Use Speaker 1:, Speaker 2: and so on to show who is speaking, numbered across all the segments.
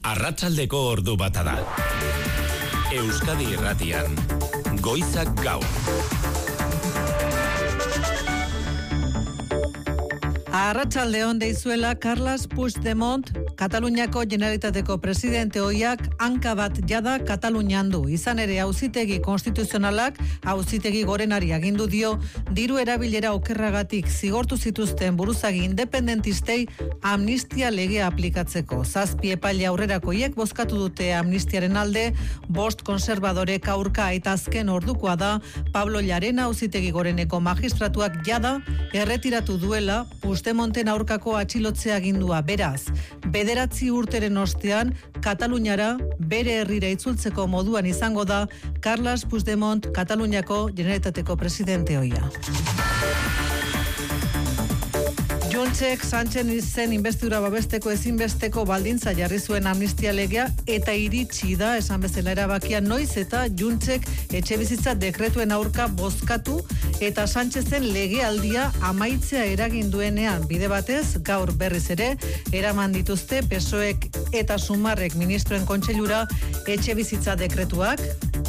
Speaker 1: Arratsaldeko ordu bata da. Euskadi Irratian, Goizak Gaur.
Speaker 2: Arratsaldeon deizuela Carles Puigdemont, Kataluniako Generalitateko presidente ohiak hanka bat jada Katalunian du. Izan ere auzitegi konstituzionalak auzitegi gorenari agindu dio diru erabilera okerragatik zigortu zituzten buruzagi independentistei amnistia legea aplikatzeko. 7 epaile aurrerakoiek bozkatu dute amnistiaren alde, 5 konservadorek aurka eta azken ordukoa da Pablo Llarena auzitegi goreneko magistratuak jada erretiratu duela Puigdemonten aurkako atxilotzea agindua. Beraz, 9 urteren ostean Kataluniara bere herrira itzultzeko moduan izango da Carles Puigdemont, Kataluniako Generalitateko presidente ohia. Juntzek Sánchezen investidura babesteko ezinbesteko baldintza jarri zuen amnistia legea eta iritsi da esan bezala erabakia noiz eta Juntzek etxebizitza dekretuen aurka bozkatu eta Sánchezen legealdia amaitzea eragin duenean. Bide batez, gaur berriz ere eraman dituzte PSOEk eta Sumarrek ministroen kontseilura etxebizitza dekretuak.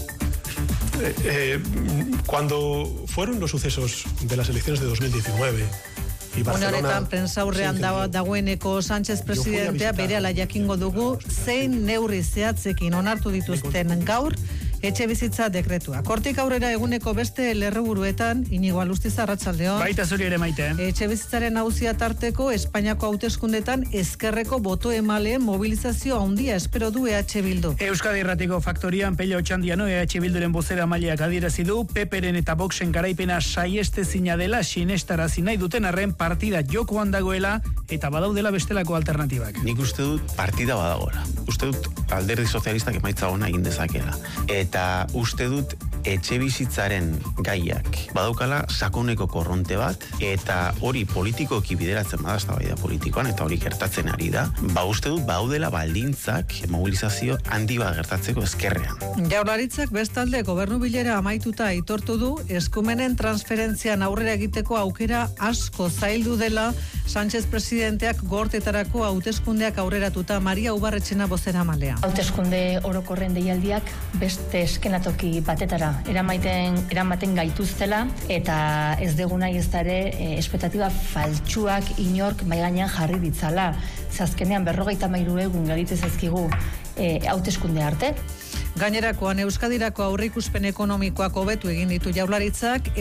Speaker 3: Cuando fueron los sucesos de las elecciones de 2019 y Barcelona...
Speaker 2: Honetan prensaurrean dagoeneko Sánchez presidentea berehala jakingo dugu zein neurri zehatzekin onartu dituzten gaur etxe bizitza dekretua. Hortik aurrera eguneko beste lerroburuetan, Inigo Alustiz, arratsaldeon.
Speaker 4: Baita zuri ere maite.
Speaker 2: Etxe bizitzaren auzia tarteko Espainiako hauteskundetan ezkerreko boto emaleen mobilizazio handia espero du EH Bildu.
Speaker 4: Euskadi Irratiko faktorian Pello Otxandiano EH Bilduren bozera maileak adierazi du PPren eta Voxen garaipena saiestezina dela sinestarazi nahi duten arren partida jokoan dagoela eta badaudela bestelako alternatibak.
Speaker 5: Nik uste dut partida badagoela. Uste dut Alderdi Sozialistak emaitza ona egin dezakela. Eta uste dut etxe bizitzaren gaiak badaukala sakoneko korronte bat eta hori politikoki bideratzen bada eztabaida politikoan eta hori gertatzen ari da. Uste dut baudela baldintzak mobilizazio handi bat gertatzeko ezkerrean.
Speaker 2: Jaurlaritzak bestalde gobernu bilera amaituta aitortu du eskumenen transferentzian aurrera egiteko aukera asko zaildu dela Sánchez presidenteak gortetarako hauteskundeak aurreratuta. Maria Ubarretxena bozeramailea.
Speaker 6: Hauteskunde orokorren deialdiak beste eskenatoki batetara eramaten gaituztela eta ez dugu nahi ez ere espektatiba faltsuak inork mahai gainean jarri ditzala. Azkenean 53 egun gelditzen zaizkigu hauteskunde arte.
Speaker 2: Gainerakoan Euskadirako aurreikuspen ekonomikoak hobetu egin ditu Jaurlaritzak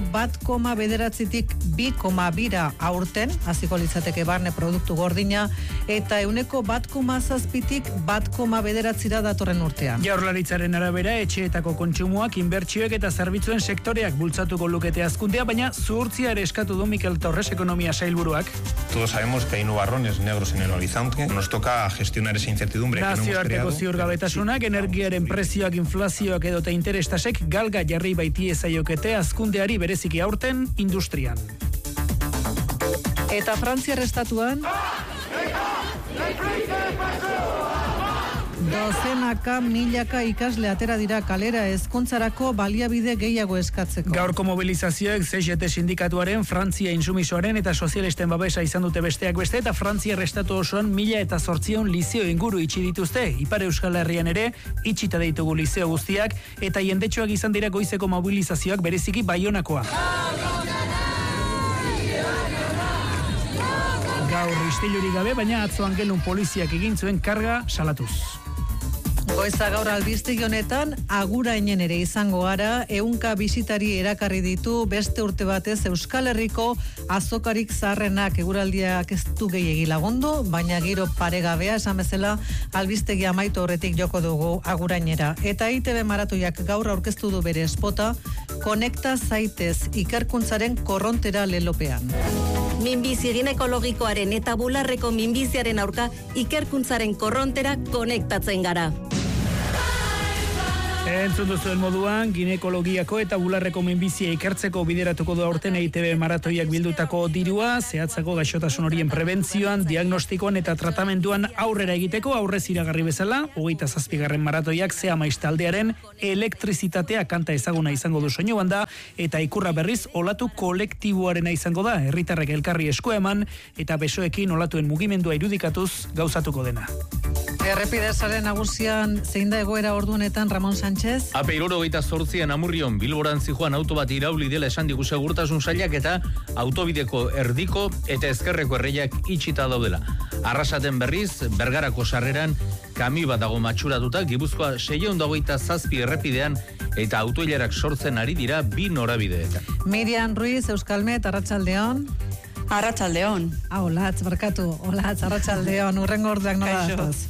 Speaker 2: 1,9tik 2,2ra aurten hasiko litzateke barne produktu gordina eta 1,7tik 1,9ra datorren urtean.
Speaker 4: Jaurlaritzaren arabera etxeetako kontsumoak, inbertsioek eta zerbitzuen sektoreak bultzatuko lukete hazkundea, baina zuhurtzia ere eskatu du Mikel Torres ekonomia sailburuak.
Speaker 7: Todos sabemos que hay nubarrones negros en el horizonte. Nos toca gestionar esa incertidumbre que no hemos creado.
Speaker 4: Nazioarteko ziurgabetasunak, energiaren prezioak, inflazioak edota interestasek galga jarri baitie zaiokete hazkundeari bereziki aurten industrian.
Speaker 2: Eta Frantziar estatuan dozenaka, milaka ikasle atera dira kalera hezkuntzarako baliabide gehiago eskatzeko.
Speaker 4: Gaurko mobilizazioek CGT sindikatuaren, Frantzia intsumisoaren eta sozialisten babesa izan dute besteak beste eta Frantziar estatu osoan 1800 lizeo inguru itxi dituzte. Ipar Euskal Herrian ere itxita ditugu lizeo guztiak eta jendetxoak izan dira goizeko mobilizazioak bereziki Baionakoa. Gaur istilurik gabe, baina atzo Angelun poliziak egin zuen karga salatuz.
Speaker 2: Goiza gaur albistegi honetan agurainen ere izango gara, 100 bisitari erakarri ditu beste urte batez Euskal Herriko azokarik zaharrenak. Eguraldiak ez du gehiegi lagundu, baina giro paregabea esan bezala albistegi amaitu horretik joko dugu agurainera. Eta ITB maratoiak gaur aurkeztu du bere spota, konekta zaitez ikerkuntzaren korrontera lelopean.
Speaker 8: Minbizi ginekologikoaren eta bularreko minbiziaren aurka ikerkuntzaren korrontera konektatzen gara.
Speaker 4: Entzun duzuen moduan, ginekologiako eta bularreko minbizia ikertzeko bideratuko du aurten EITB maratoiak bildutako dirua, zehatzako gaixotasun horien prebentzioan, diagnostikoan eta tratamenduan aurrera egiteko aurrez iragarri bezala, 27. maratoiak Zea Maiz taldearen elektrizitatea kanta ezaguna izango du soinu banda, eta Ikurra berriz olatu kolektiboarena izango da, herritarrek elkarri eskua eman, eta besoekin olatuen mugimendua irudikatuz gauzatuko dena.
Speaker 2: Errepidezaren nagusian zein da egoera ordu honetan, Ramon Sánchez?
Speaker 9: AP 78an Amurrion Bilboran zijoan auto bat irauli dela esan digu segurtasun sailak eta autobideko erdiko eta ezkerreko erreiak itxita daudela. Arrasaten berriz, Bergarako sarreran kami bat dago matxuratuta, Gipuzkoa 627 errepidean eta autoilarak sortzen ari dira 2 norabideetan.
Speaker 2: Miriam Ruiz, Euskalmet, Arratsaldeon.
Speaker 10: Arratsaldeon.
Speaker 2: Olatz, barkatu. Olatz, Arratsaldeon. Urrengo orduak nola datoz?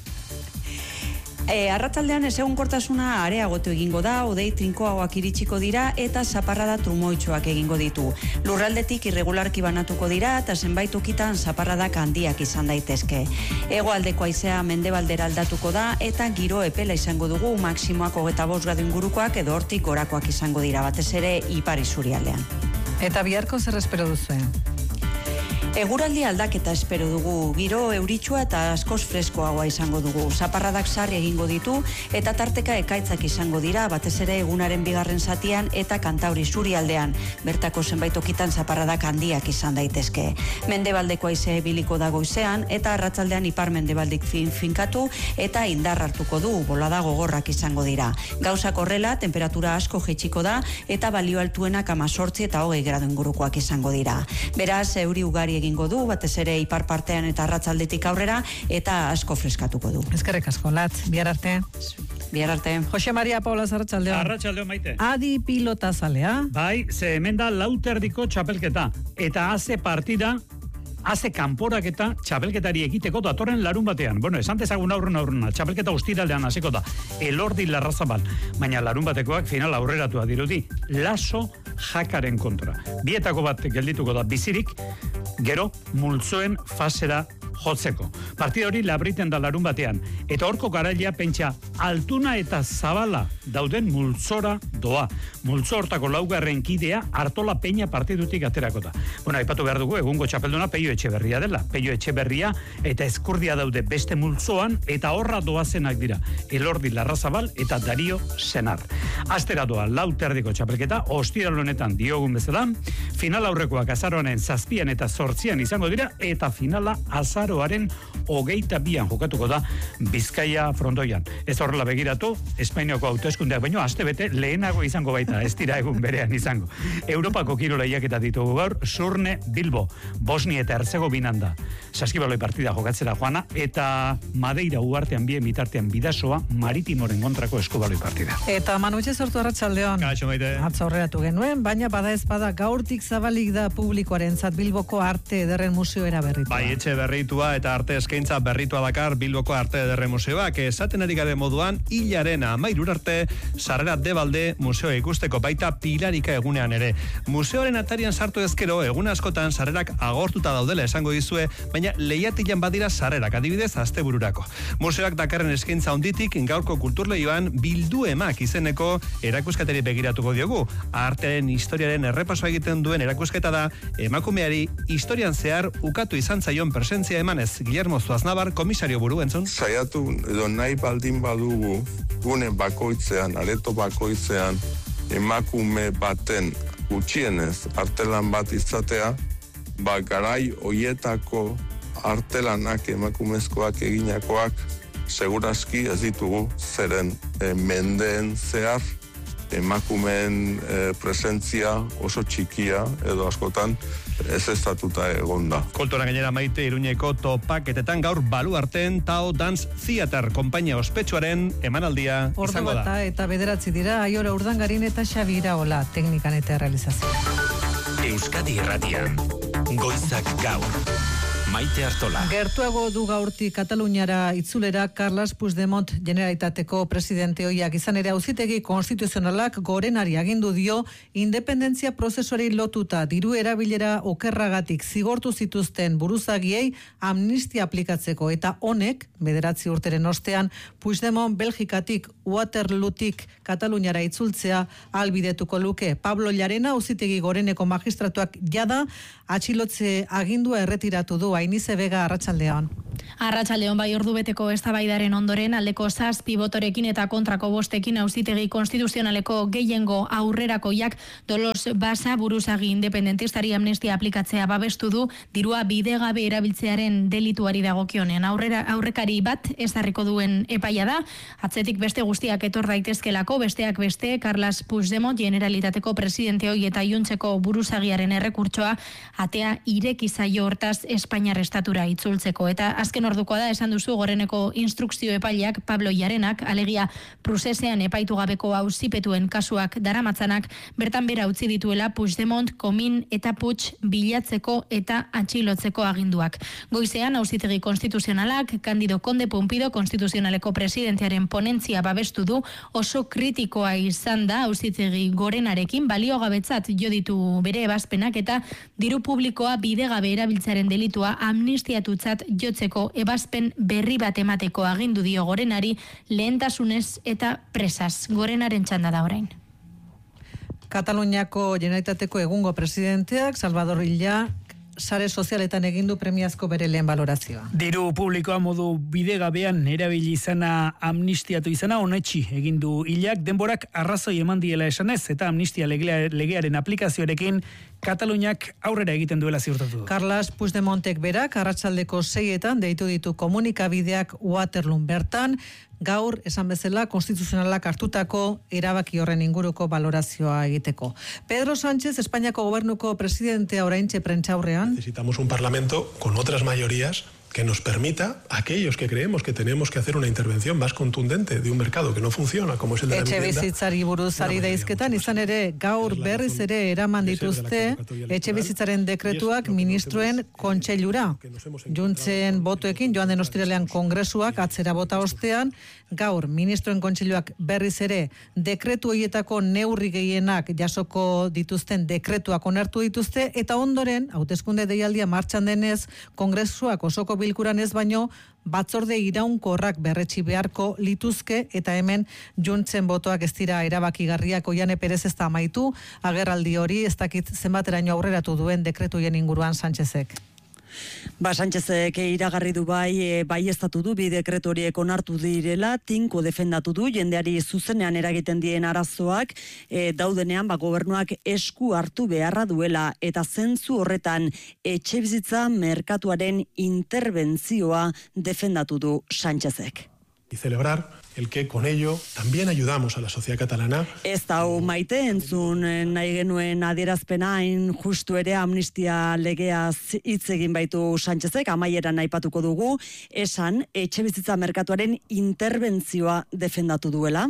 Speaker 10: Arratsaldean ezegonkortasuna areagotu egingo da, hodei trinkoagoak iritsiko dira eta zaparrada trumoitsuak egingo ditu. Lurraldetik irregularki banatuko dira eta zenbait tokitan zaparradak handiak izan daitezke. Hegoaldeko haizea mendebaldera aldatuko da eta giro epela izango dugu, maximoak 25 gradu ingurukoak edo hortik gorakoak izango dira, batez ere ipar isurialdean.
Speaker 2: Eta biharko zer espero duzuen?
Speaker 10: Eguraldi aldaketa espero dugu, giro euritsua eta askoz freskoagoa izango dugu. Zaparradak sarri egingo ditu eta tarteka ekaitzak izango dira, batez ere egunaren bigarren zatian eta Kantauri isurialdean. Bertako zenbait tokitan zaparradak handiak izan daitezke. Mendebaldeko haizea ibiliko da goizean eta arratsaldean ipar mendebaldik finkatu eta indar hartuko du, bolada gogorrak izango dira. Gauzak horrela, temperatura asko jaitsiko da eta balio altuenak 18 eta 20 gradu ingurukoak izango dira. Beraz, euri ugari egingo du, batez ere ipar partean eta arratsaldetik aurrera eta asko freskatuko du.
Speaker 2: Eskerrik asko, Latz, bihar arte.
Speaker 10: Bihar arte.
Speaker 2: Jose Maria Paula, Arratsaldeon.
Speaker 4: Arratsaldeon, Maite.
Speaker 2: Adi pilota zalea.
Speaker 4: Bai, ze hemen da lauterdiko txapelketa. Eta haze partida, haze kanporaketa txapelketari ekiteko datorren larun batean. Bueno, esan dezagun aurrena, txapelketa ostiraldean hasiko da. Elordi Larrazabal. Baina larun batekoak final aurreratua dirudi. Laso Jakaren kontra. Bietako bat geldituko da bizirik, gero multzoen fasera jotzeko. Partida hori Labriten da larun batean. Eta horko garailea pentsa altuna eta zabala dauden multzora doa. Multzo hortako laugarren kidea Artola Peña partidutik aterako da. Bueno, aipatu behar dugu, egungo txapelduna Peio Etxeberria dela. Peio Etxeberria eta Ezkurdia daude beste multzoan eta horra doazenak dira. Elordi Larrazabal eta Dario Senar. Astera doa lauterdiko txapelketa, ostiral honetan diogun bezala, final aurrekoak azaroaren 7 eta 8 izango dira, eta finala azaroaren 22an jokatuko da Bizkaia frontoian. Ez horrela begiratu, Espainiako hauteskundeak baino astebete lehenago izango baita, ez dira egun berean izango. Europako kirola iaketa ditugu gaur, Surne Bilbo, Bosnia eta Herzegovinan da. Saskibaloi partida jokatzera joana, eta Madeira uartean bien bitartean Bidasoa Maritimoren kontrako eskubaloi partida.
Speaker 2: Eta Manutxe sortu Arratsaldeon.
Speaker 4: Kaixo, Maite.
Speaker 2: Atzo aurreratu genuen, baina bada ez bada gaurtik zabalik da publikoarentzat Bilboko Arte Ederren Museoera berritua.
Speaker 11: Bai, etxe berritua eta arte eskaintza berritua dakar Bilboko Arte Ederren Museoak, esaten ari garen moduan, hilaren 13 arte, sarrera debalde museoa ikusteko, baita Pilarika egunean ere. Museoaren atarian sartu ezkero, egun askotan sarrerak agortuta daudela esango dizue, baina lehiatilan badira sarrerak, adibidez astebururako. Museoak dakarren eskaintza honditik gaurko kulturleioan bilduemak izeneko erakusketari begiratuko diogu. Artearen historiaren errepasoa egiten duen erakusketa da, emakumeari historian zehar ukatu izan zaion presentzia emanez. Guillermo Zuaznabar, komisario buru, entzun?
Speaker 12: Saiatu edo nahi baldin badugu gune bakoitzean, areto bakoitzean, emakume baten gutxienez artelan bat izatea, garai hoietako artelanak emakumezkoak eginakoak segurazki ez ditugu, zeren mendeen zehar emakumeen presentzia oso txikia edo askotan ez estatuta egon da.
Speaker 11: Kultura gainera Maite, Iruñeko topaketetan gaur Baluarten Tao Dance Theater konpainia ospetsuaren emanaldia izango da.
Speaker 2: Ordu eta 9 dira, Aiora Urdangarin eta Xabi Iraola teknikan eta realizazioa.
Speaker 1: Euskadi Irratian, Goizak Gaur. Maite Artola.
Speaker 2: Gertuago du gaurtik Kataluniara itzulera Carles Puigdemont Generalitateko presidente ohiak, izan ere auzitegi konstituzionalak gorenari agindu dio independentzia prozesuari lotuta diru erabilera okerragatik zigortu zituzten buruzagiei amnistia aplikatzeko, eta honek 9 urteren ostean Puigdemont Belgikatik Waterlootik Kataluniara itzultzea albidetuko luke. Pablo Llarena auzitegi goreneko magistratuak jada atxilotze agindua erretiratu du. Ainize Vega, arratsaldean.
Speaker 13: Arratsaldeon bai, ordubeteko eztabaidaren ondoren aldeko 7 botorekin eta kontrako 5ekin Auzitegi Konstituzionaleko gehiengo aurrerakoiak Dolos Basa buruzagi independentistari amnistia aplikatzea babestu du, dirua bidegabe erabiltzearen delituari dagokionen. Aurrekari bat ezarriko duen epaia da, atzetik beste guztiak etor daitezkelako, besteak beste Carles Puigdemont Generalitateko presidente hoi eta Juntzeko buruzagiaren errekurtsoa atea ireki zaio hortaz Espainiar estatura itzultzeko. Eta azken ordukoa da, esan duzu, Goreneko instrukzio epaileak Pablo Jarenak, alegia prozesean epaitu gabeko auzipetuen kasuak daramatzanak, bertan bera utzi dituela Puigdemont, Komin eta Puig bilatzeko eta atxilotzeko aginduak. Goizean Auzitegi Konstituzionalak Candido Conde Pumpido Konstituzionaleko presidentearen ponentzia babestu du, oso kritikoa izan da Auzitegi Gorenarekin, baliogabetzat jo ditu bere ebazpenak eta diru publikoa bidegabe erabiltzaren delitua amnistiatutzat jotzeko ebazpen berri bat emateko agindu dio Gorenari, lehentasunez eta presaz. Gorenaren txanda da orain.
Speaker 2: Kataluniako Generalitateko egungo presidenteak Salvador Illa sare sozialetan egindu premiazko bere lehen balorazioa.
Speaker 4: Diru publikoa modu bidegabean erabili izana amnistiatu izana onetsi egindu Illak, denborak arrazoi eman diela esanez eta amnistia legearen aplikazioarekin Kataluniak aurrera egiten duela ziurtatu du.
Speaker 2: Carles Puigdemontek berak arratsaldeko 6etan deitu ditu komunikabideak Waterloon bertan, gaur esan bezala konstituzionalak hartutako erabaki horren inguruko balorazioa egiteko. Pedro Sánchez, Espainiako gobernuko presidentea oraintxe prentsaurrean.
Speaker 3: Necesitamos un parlamento con otras mayorías que nos permita a aquellos que creemos que tenemos que hacer una intervención más contundente de un mercado que no funciona, como es el de la vivienda.
Speaker 2: Etxebizitzari buruz ari daizketan, izan ere gaur berriz ere eraman dituzte etxebizitzaren dekretuak ministroen kontseilura. Juntzen botoekin joan den ostiralean kongresuak atzera bota ostean, gaur ministroen kontseiluak berriz ere dekretu horietako neurri gehienak jasoko dituzten dekretuak onartu dituzte, eta ondoren, hauteskunde deialdia martxan denez, kongresuak osoko bilkuran ez baino, batzorde iraunkorrak berretsi beharko lituzke, eta hemen Juntzen botoak ez dira erabakigarriak. Oiane Perez ez da amaitu, agerraldi hori ez dakit zenbateraino aurreratu duen dekretuien inguruan Sánchezek.
Speaker 10: Sánchezek iragarri du baieztatu du bi dekretu horiek onartu direla, tinko defendatu du jendeari zuzenean eragiten dien arazoak daudenean gobernuak esku hartu beharra duela, eta zentzu horretan etxebizitza merkatuaren interbentzioa defendatu du Sánchezek.
Speaker 3: Y celebrar el que con ello también ayudamos a la sociedad catalana.
Speaker 10: Ez da Maite entzun nahi genuen adierazpena, hain justu ere amnistia legeaz hitz egin baitu Sánchezek, amaieran aipatuko dugu, esan etxebizitza merkatuaren interbentzioa defendatu duela.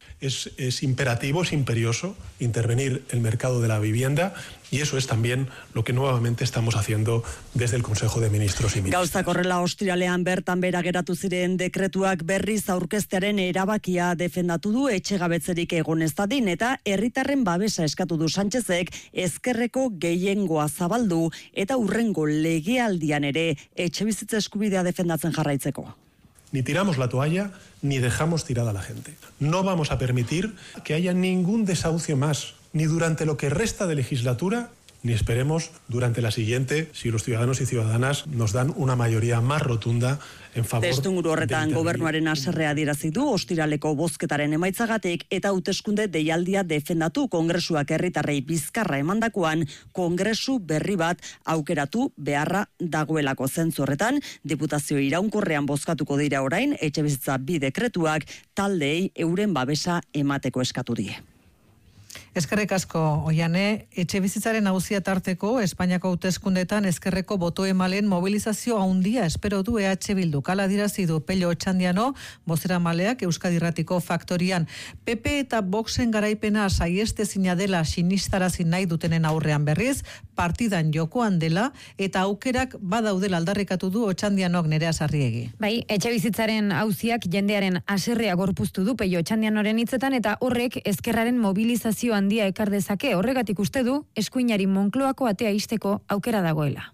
Speaker 3: Es imperativo, es imperioso intervenir el mercado de la vivienda, y eso es también lo que nuevamente estamos haciendo desde el Consejo de Ministros y Ministras.
Speaker 10: Gauzak horrela ostiralean bertan bera geratu ziren dekretuak berriz aurkeztearen erabakia defendatu du, etxegabetzerik egon ez dadin, eta herritarren babesa eskatu du Sánchezek, ezkerreko gehiengoa zabaldu eta hurrengo legealdian ere etxebizitza eskubidea defendatzen jarraitzeko.
Speaker 3: Ni tiramos la toalla, ni dejamos tirada a la gente. No vamos a permitir que haya ningún desahucio más, ni durante lo que resta de legislatura, ni esperemos durante la siguiente, si los ciudadanos y ciudadanas nos dan una mayoría más rotunda en favor.
Speaker 10: Testuinguru horretan gobernuaren haserrea adierazi du ostiraleko bozketaren emaitzagatik, eta hauteskunde deialdia defendatu, kongresuak herritarrei bizkarra emandakoan kongresu berri bat aukeratu beharra dagoelako. Zentzu horretan, diputazio iraunkorrean bozkatuko dira orain etxebizitza bi dekretuak taldeei euren babesa emateko eskatu die.
Speaker 2: Eskerrik asko, Oiane, etxebizitzaren auzia tarteko Espainiako hauteskundetan ezkerreko boto emalen mobilizazio handia espero du EH Bildu. Hala adierazi du Pello Otxandiano, bozeramaleak Euskadi Irratiko Faktorian. PP eta Voxen garaipena saiestezina dela sinistarazi nahi dutenen aurrean berriz, partidan jokoan dela eta aukerak badaudela aldarrikatu du Otxandianok Nerea Sarriegi.
Speaker 14: Bai, etxebizitzaren auziak jendearen haserrea gorpuztu du Pello Otxandianoren hitzetan, eta horrek ezkerraren mobilizazio handia ekar dezake. Horregatik uste du eskuinari Moncloako atea ixteko aukera dagoela.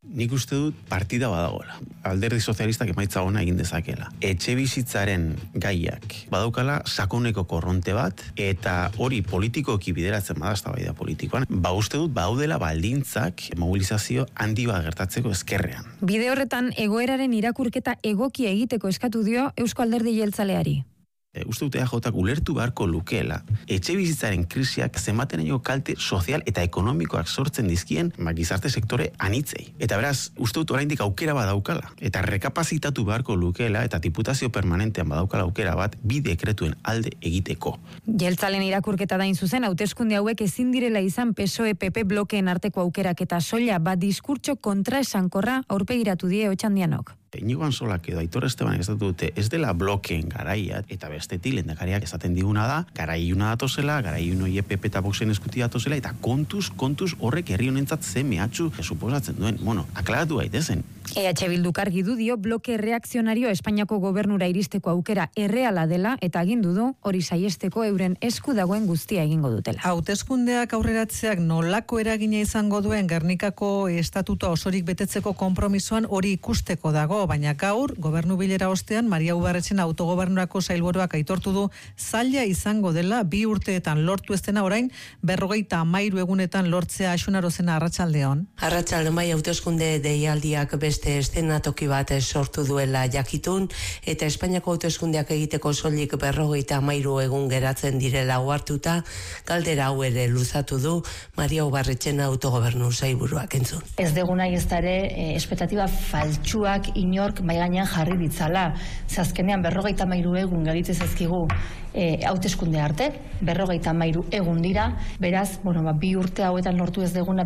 Speaker 5: Nik uste dut partida badagoela. Alderdi sozialistak emaitza ona egin dezakela. Etxebizitzaren gaiak badaukala sakoneko korronte bat, eta hori politikoki bideratzen bada eztabaida politikoan, uste dut baudela baldintzak mobilizazio handi bat gertatzeko ezkerrean.
Speaker 14: Bide horretan egoeraren irakurketa egokia egiteko eskatu dio Eusko Alderdi Jeltzaleari.
Speaker 5: Uste dut EAJak ulertu beharko lukeela. Etxe bizitzaren krisiak zenbaten kalte sozial eta ekonomikoak sortzen dizkien gizarte sektore anitzei. Eta beraz, uste dut oraindik aukera badaukala. Eta rekapazitatu beharko lukeela eta diputazio permanentean badaukala aukera bat bi dekretuen alde egiteko.
Speaker 14: Jeltzalen irakurketa dain zuzen, hauteskunde hauek ezin direla izan PSOE-PP blokeen arteko aukerak eta soila bat diskurtso kontraesankorra aurpegiratu die Otxandianok.
Speaker 5: Inigo Ansolak edo Aitor Esteban ez dute ez dela blokeen garaia, eta bestetik lehendakariak esaten diguna da, garai iluna datozela, garai ilun hori PP eta Voxen eskuti datozela, eta kontuz horrek herri honentzat ze mehatxu suposatzen duen. Aklaratu gaitezen.
Speaker 14: EH Bilduk argi du dio bloke reakzionario Espainiako gobernura iristeko aukera erreala dela, eta agindu du hori saiesteko euren esku dagoen guztia egingo dutela.
Speaker 2: Hauteskundeak aurreratzeak nolako eragina izango duen Gernikako estatutua osorik betetzeko konpromisoan hori ikusteko dago, baina gaur, gobernu bilera ostean, Maria Ubarretxen autogobernurako sailburuak aitortu du zaila izango dela 2 urteetan lortu ez dena orain 53 egunetan lortzea. Axunarozena, arratsaldeon.
Speaker 15: Arratsaldeon, bai, hauteskunde deialdiak beste eszenatoki bat sortu duela jakitun, eta Espainiako hauteskundeak egiteko soilik 53 egun geratzen direla ohartuta, galdera hau ere luzatu du Maria Ubarretxen autogobernu sailburuak entzun.
Speaker 6: Ez dugu nahi ez dare espetatiba faltsuak inork mai gainean jarri ditzala. Azkenean 53 egun gelditzen zaizkigu hauteskunde arte, 53 egun dira, beraz, 2 urte hauetan lortu ez deguna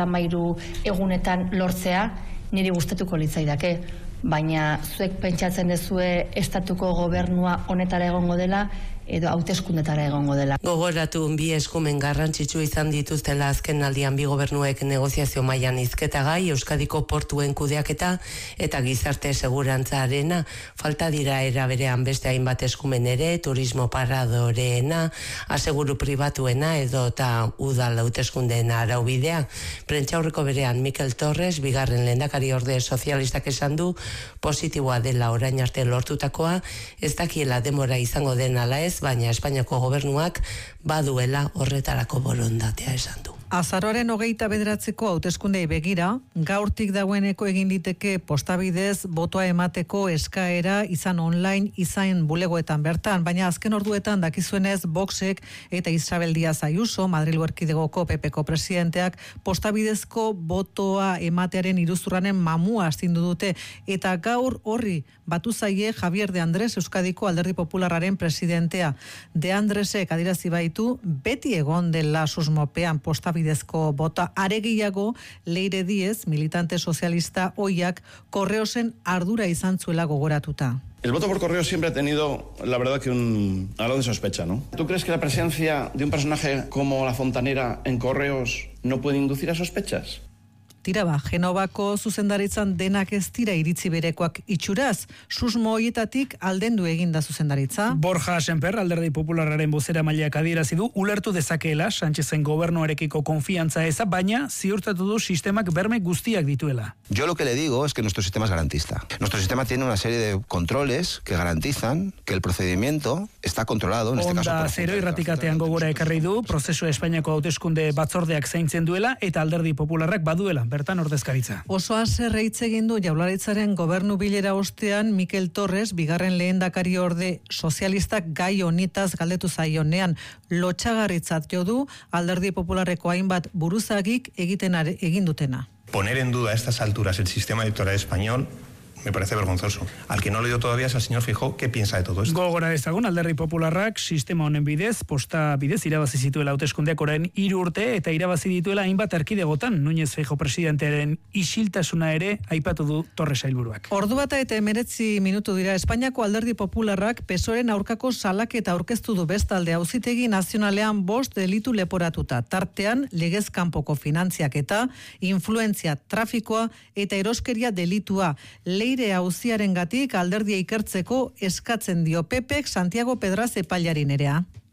Speaker 6: 53 egunetan lortzea, niri gustatuko litzaidake, baina zuek pentsatzen dezue estatuko gobernua honetara egongo dela, edo hauteskundetara egongo dela.
Speaker 15: Gogoratu bi eskumen garrantzitsu izan dituztela azken aldian bi gobernuek negoziazio mailan hizketagai, Euskadiko portuen kudeaketa eta gizarte segurantzarena, falta dira era berean beste hainbat eskumen ere, turismo paradoreena, aseguru pribatuena edo eta udal hauteskundeena araubidea. Prentsaurreko berean Mikel Torres, bigarren lehendakari orde sozialistak esan du, positiboa dela orain arte lortutakoa, ez dakiela denbora izango den ala ez, baina Espainiako gobernuak baduela horretarako borondatea esan du.
Speaker 2: Azaroaren 29ko hauteskundei begira, gaurtik dagoeneko egin liteke postabidez botoa emateko eskaera izan online, izan bulegoetan bertan, baina azken orduetan dakizuenez Voxek eta Isabel Díaz Ayuso, Madrilgo Erkidegoko PPko presidenteak, postabidezko botoa ematearen iruzurranen mamua astindu dute, eta gaur horri batu zaie Javier de Andrés, Euskadiko Alderdi Popularraren presidentea. De Andresek adirazi baitu beti egon dela susmopean postabidezko bota, aregiago Leire Díez, militante sozialista oiak, Correosen ardura izan zuela gogoratuta.
Speaker 16: El voto por correo siempre ha tenido, la verdad, que un halo de sospecha, ¿no? ¿Tú crees que la presencia de un personaje como la Fontanera en Correos no puede inducir a sospechas?
Speaker 2: Tira ba, Genovako zuzendaritzan denak ez dira iritzi berekoak itxuraz, susmo hoietatik aldendu eginda zuzendaritza.
Speaker 4: Borja Semper, Alderdi Popularraren bozera mailak adierazi du, ulertu dezakeela Sánchezen gobernuarekiko konfiantza eza, baina ziurtatu du sistemak berme guztiak dituela.
Speaker 17: Yo lo que le digo es que nuestro sistema es garantista. Nuestro sistema tiene una serie de controles que garantizan que el procedimiento está controlado, en este caso.
Speaker 4: Onda zero irratikatean gogora ekarri du, prozesu Espainiako hauteskunde batzordeak zaintzen duela, eta Alderdi Popularrak baduela bertan ordezkaritza.
Speaker 2: Oso haserre hitz egin du Jaurlaritzaren gobernu bilera ostean Mikel Torres, bigarren lehendakari orde sozialistak gai honetaz galdetu zaionean, lotxagarritzat jo du Alderdi Popularreko hainbat buruzagik egin dutena.
Speaker 7: Poner en duda a estas alturas el sistema electoral español me parece vergonzoso. Al que no le dio todavía es al señor Feijóo, ¿qué piensa de todo esto?
Speaker 4: Gogora dezagun, Alderdi Popularrak sistema honen bidez, posta bidez irabazi zituela hauteskundeak orain 3 urte eta irabazi dituela hainbat erkidegotan. Núñez Feijóo presidentearen isiltasuna ere aipatu du Torres sailburuak.
Speaker 2: Ordu bata eta 19 minutu dira. Espainiako Alderdi Popularrak PSOEren aurkako salaketa aurkeztu du bestalde auzitegi nazionalean 5 delitu leporatuta. Tartean legez kanpoko finantziaketa, influentzia trafikoa eta eroskeria delitua. Leire auziarengatik alderdia ikertzeko eskatzen dio PPek Santiago Pedraz epailarin erea.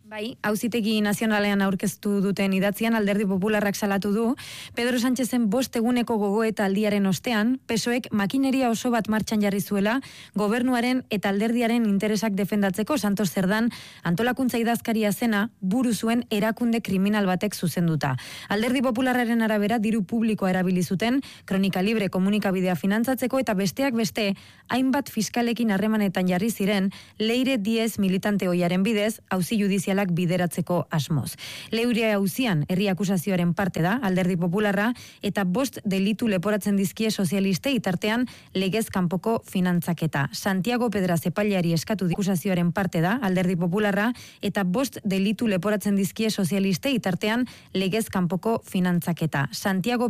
Speaker 14: Bai, Auzitegi Nazionalean aurkeztu duten idatzian Alderdi Popularrak salatu du, Pedro Sánchezen 5 eguneko gogoeta aldiaren ostean, PSOEk makineria oso bat martxan jarri zuela, gobernuaren eta alderdiaren interesak defendatzeko Santos Zerdan antolakuntza idazkaria zena buru zuen erakunde kriminal batek zuzenduta. Alderdi Popularraren arabera diru publikoa erabili zuten, Kronika Libre komunikabidea finantzatzeko eta besteak beste, hainbat fiskalekin harremanetan jarri ziren, Leire Diez militante ohiaren bidez, auzi judizial bideratzeko asmoz. Leire auzian herri akusazioaren parte da, Alderdi Popularra, eta 5 delitu leporatzen dizkie sozialistei tartean legez kanpoko finantzaketa. Santiago Pedraz epaileari eskatu akusazioaren parte da, Alderdi Popularra, eta 5 delitu leporatzen dizkie sozialistei tartean legez kanpoko finantzaketa. Santiago